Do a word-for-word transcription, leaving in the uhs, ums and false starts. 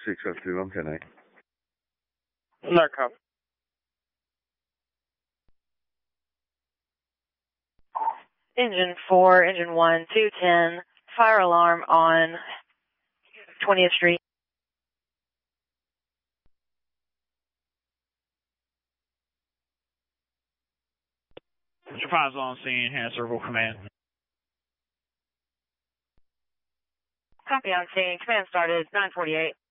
six oh two, I'm ten eight. No copy. Engine four, engine one, two ten, fire alarm on twentieth Street. Five's on scene, hand circle command. Copy on scene, command started, nine forty-eight.